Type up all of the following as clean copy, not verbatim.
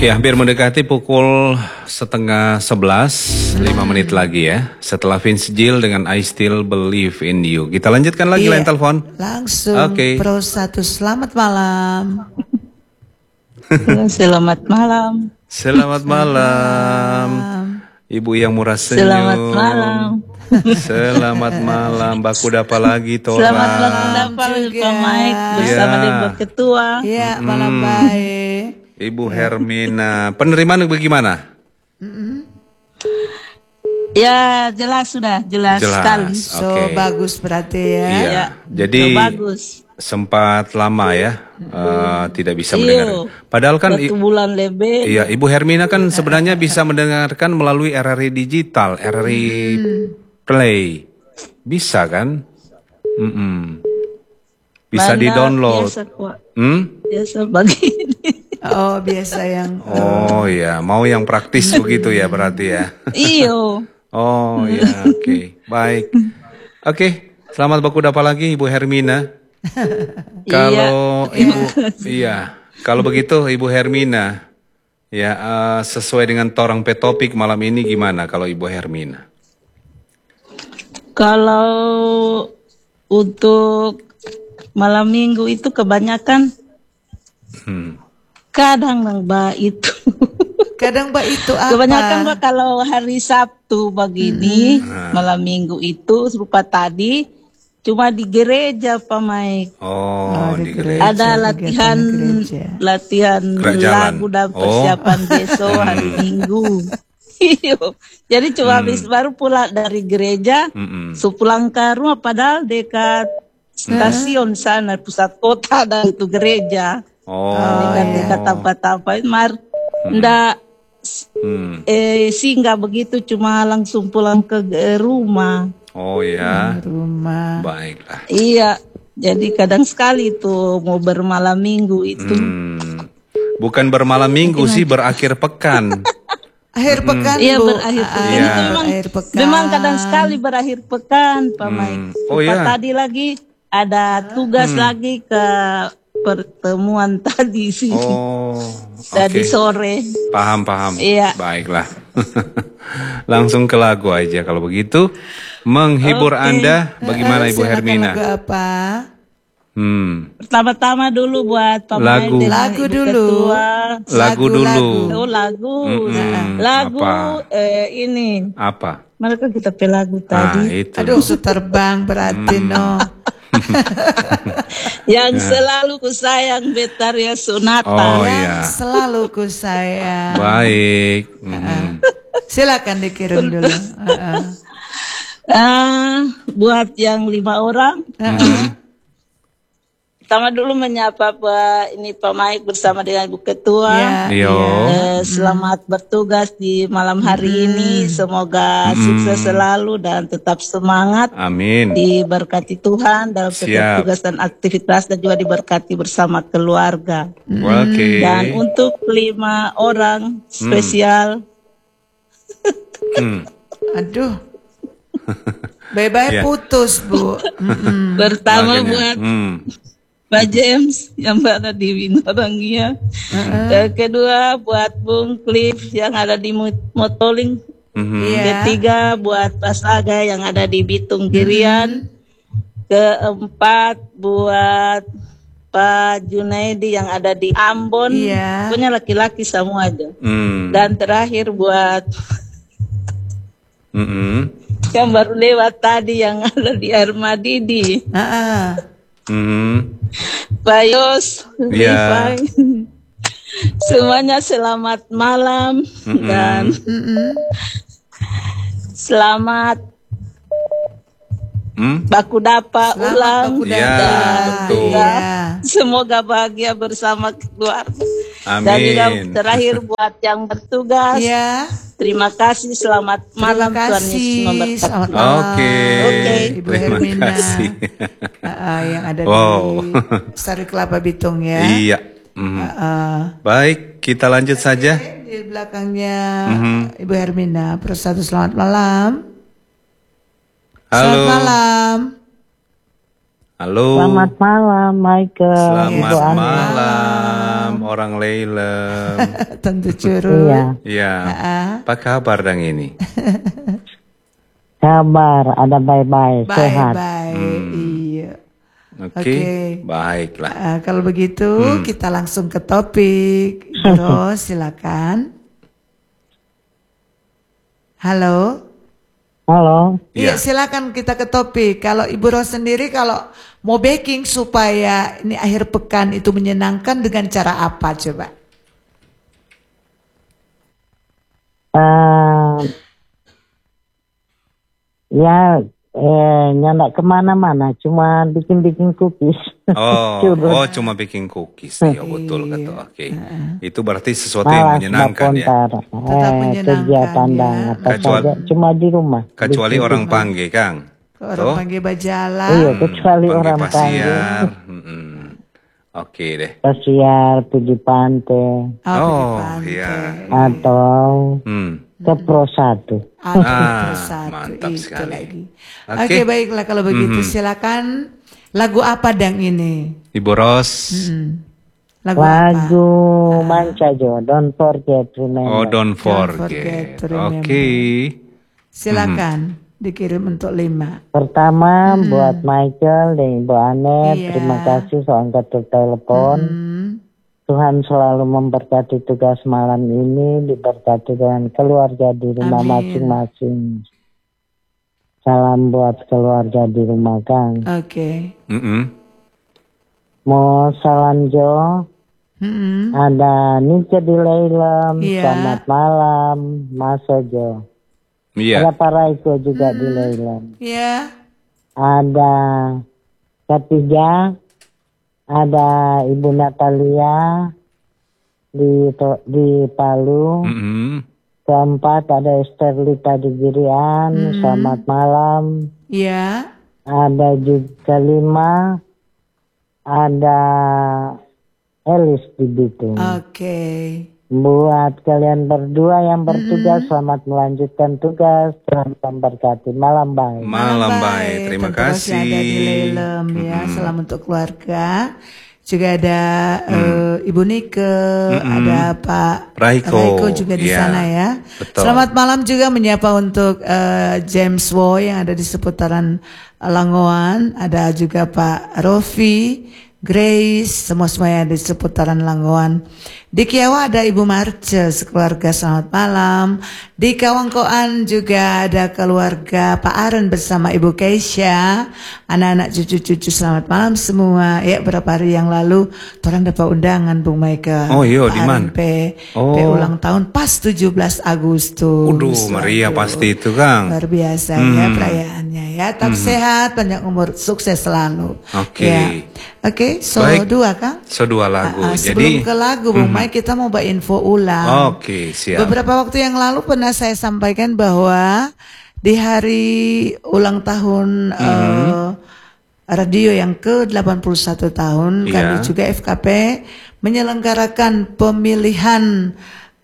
Ya, hampir mendekati pukul 10:30, 5 menit lagi ya. Setelah Vince Gill dengan I Still Believe in You. Kita lanjutkan lagi lain telepon. Langsung Pro 1, selamat malam. Selamat malam. Selamat malam. Ibu yang murah senyum. Selamat malam. Selamat malam. Baku dapa lagi Tora. Selamat malam Pak Mike bersama Ibu Ketua. Iya, malam baik. Ibu Hermina, penerimaan bagaimana? Ya jelas sudah, jelas sekali. So bagus berarti ya. Iya, jadi bagus. Sempat lama ya, tidak bisa mendengar. Padahal kan 1 bulan lebih. Iya, Ibu Hermina kan sebenarnya bisa mendengarkan melalui RRI Digital, RRI Play, bisa kan? Bisa di-download. Biasa begini. Oh, biasa yang. Oh ya, mau yang praktis begitu ya berarti ya. Iyo. Oh ya, oke. Baik. Oke, selamat baku dapa lagi Ibu Hermina. Kalau kalau begitu Ibu Hermina, ya sesuai dengan torang petopik malam ini gimana kalau Ibu Hermina? Kalau untuk malam minggu itu kebanyakan kadang Mbak itu. Kadang Mbak itu apa? Kebanyakan Mbak kalau hari Sabtu begini, malam minggu itu serupa tadi cuma di gereja Pak Mike. Oh, di gereja. Ada latihan lagu dan persiapan besok hari Minggu. Jadi cuma habis baru pulang dari gereja, sepulang ke rumah padahal dekat stasiun sana pusat kota dan itu gereja. Dekat tempat-tempat ndak sih nggak begitu, cuma langsung pulang ke rumah. Oh ya. Rumah. Baiklah. Iya, jadi kadang sekali tuh mau bermalam minggu itu. Bukan bermalam minggu sih, berakhir pekan. Akhir pekan. Iya, berakhir pekan. Iya. Itu memang kadang sekali berakhir pekan, Pak Mike. Tadi lagi ada tugas lagi ke pertemuan tadi sih. Tadi sore. Paham. Iya. Baiklah. Langsung ke lagu aja kalau begitu. Menghibur Anda bagaimana Ibu Hermina? Lagu apa? Pertama-tama dulu buat Pak Mike. Lagu dulu. Lagu ini. Apa? Mereka kita pilih lagu tadi. Aduh, terbang berarti no. Yang selalu ku sayang Betharia Sonata. Oh iya. Selalu ku sayang. Baik. Silakan dikirim dulu. Buat yang 5 orang. Pertama dulu menyapa Pak Mike bersama dengan Ibu Ketua. Selamat bertugas di malam hari ini. Semoga sukses selalu dan tetap semangat. Amin. Diberkati Tuhan dalam setiap tugas dan aktivitas dan juga diberkati bersama keluarga. Dan untuk 5 orang spesial. Aduh. Bye-bye putus, Bu. Pertama buat Pak James yang berada di Winorangia. Kedua buat Bung Cliff yang ada di Motoling. Ketiga buat Mas Aga yang ada di Bitung Girian. Keempat buat Pak Junaidi yang ada di Ambon. Punya laki-laki semua aja. Dan terakhir buat yang baru lewat tadi yang ada di Armadidi. Pak Yos, semuanya selamat malam dan selamat baku dapa ulang. Semoga bahagia bersama keluarga. Amin. Dan juga terakhir buat yang bertugas. Terima kasih, selamat malam. Tuhan Yesus memberkati. Oke. Ibu Hermina. Yang ada di Sari Kelapa Bitung ya. Iya. Baik, kita lanjut saja. Di belakangnya Ibu Hermina. Pro 1, selamat malam. Halo. Selamat malam. Halo. Selamat malam, Michael. Selamat malam. orang Leilem. Tentu Curut. Iya. Apa kabar dang ini? Kabar ada baik-baik, sehat. Baik-baik, iya. Oke, baiklah. Kalau begitu kita langsung ke topik. Bro, silakan. Halo. Iya, silakan kita ke topik. Kalau Ibu Ros sendiri kalau mau baking supaya ini akhir pekan itu menyenangkan dengan cara apa coba? Nggak kemana-mana, cuma bikin cookies. Cuma bikin cookies. Iya betul kata. Oke. Itu berarti sesuatu yang menyenangkan ya. Tetap menyenangkan kegiatan ya. Cuma di rumah. Kecuali orang Pangge, Kang. Orang Pangge Bajalan. Iya, kecuali orang Pangge. Oke deh. Pasiar, pergi pantai. Iya. Atau ke Pro 1. Mantap sekali. Oke, baiklah kalau begitu silakan. Lagu apa dang ini? Ibu Ros. Lagu Manca Jo, Don't Forget Remember. Don't Forget. Oke. Silakan dikirim untuk 5. Pertama buat Michael dan Ibu Anet, terima kasih soal angkat telepon. Tuhan selalu memberkati tugas malam ini, diberkati dengan keluarga di rumah masing-masing. Salam buat keluarga di rumah, Kang. Oke. Mau salam Jo. Ada Nica di Leilem. Selamat malam, Mas Jo. Ada para Iko juga di Leilem. Ada ketiga. Ada Ibu Natalia di Palu. Keempat ada Esterlita di Girian. Selamat malam. Ada juga 5. Ada Elis di Bitung. Oke. Buat kalian berdua yang bertugas, selamat melanjutkan tugas. Tuhan memberkati. Malam baik. Malam baik. Terima kasih. Ada di Leilem ya. Salam untuk keluarga. Juga ada Ibu Nike, ada Pak Raiko juga di sana ya. Betul. Selamat malam juga menyapa untuk James Woy yang ada di seputaran Langoan. Ada juga Pak Rofi, Grace, semua yang di seputaran Langoan. Di Kiawa ada Ibu Marce, sekeluarga selamat malam. Di Kawangkoan juga ada keluarga Pak Aren bersama Ibu Keisha. Anak-anak cucu-cucu selamat malam semua. Ya, beberapa hari yang lalu orang dapat undangan Bung Michael. Di mana? Ulang tahun pas 17 Agustus. Meriah pasti itu, Kang. Luar biasa ya perayaannya ya. Tetap sehat, panjang umur, sukses selalu. Oke, so baik. 2 Kang. So 2 lagu. Sebelum ke lagu Bung Mike, kita mau info ulang. Oke, siap. Beberapa waktu yang lalu pernah saya sampaikan bahwa di hari ulang tahun radio yang ke-81 tahun, kami juga FKP menyelenggarakan pemilihan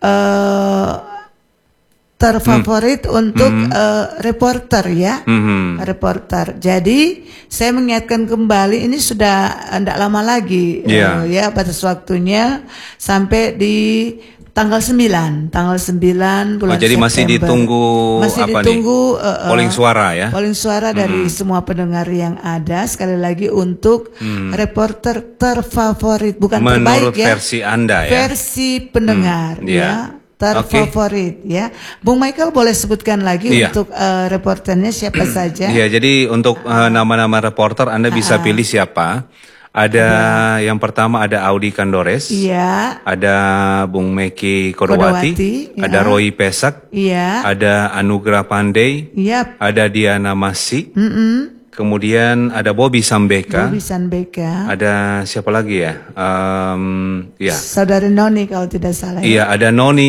terfavorit untuk reporter ya, reporter. Jadi saya mengingatkan kembali, ini sudah tidak lama lagi ya, batas waktunya sampai di tanggal 9 bulan jadi September. masih ditunggu polling suara ya. Polling suara dari semua pendengar yang ada, sekali lagi untuk reporter terfavorit, bukan menurut terbaik ya. Versi Anda ya. Versi pendengar ya. Terfavorit ya. Bung Michael boleh sebutkan lagi untuk reporternya siapa saja? Iya, jadi untuk nama-nama reporter Anda bisa pilih siapa. Ada yang pertama ada Audi Kandores, ada Bung Meki Kodowati, ada Roy Pesak, ada Anugrah Pandey, ada Diana Masih, kemudian ada Bobby Sambeka, ada siapa lagi ya? Saudari Noni kalau tidak salah. Iya, ada Noni.